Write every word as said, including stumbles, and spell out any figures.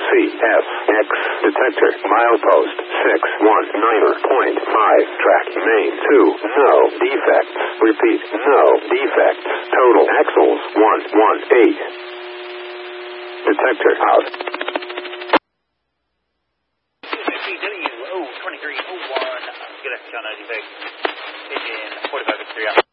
C S X detector milepost six one nine point five track main two no defects. Repeat, no defects. Total axles one one eight. Detector out. C W O twenty-three oh one. Good afternoon, ninety-six. Pigeon forty-five three out.